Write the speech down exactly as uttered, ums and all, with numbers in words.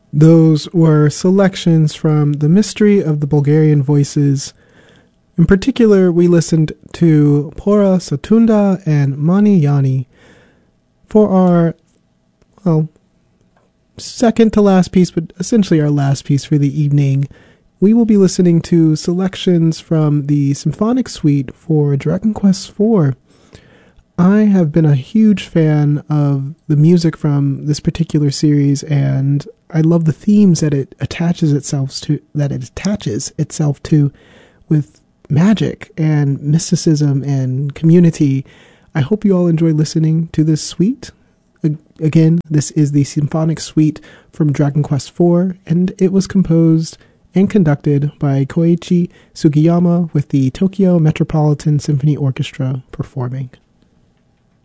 Those were selections from The Mystery of the Bulgarian Voices. In particular, we listened to Pora Satunda and Mani Yani. For our, well, second to last piece, but essentially our last piece for the evening, we will be listening to selections from the Symphonic Suite for Dragon Quest four. I have been a huge fan of the music from this particular series, and I love the themes that it attaches itself to, that it attaches itself to with magic and mysticism and community. I hope you all enjoy listening to this suite. Again, this is the Symphonic Suite from Dragon Quest four, and it was composed and conducted by Koichi Sugiyama with the Tokyo Metropolitan Symphony Orchestra performing.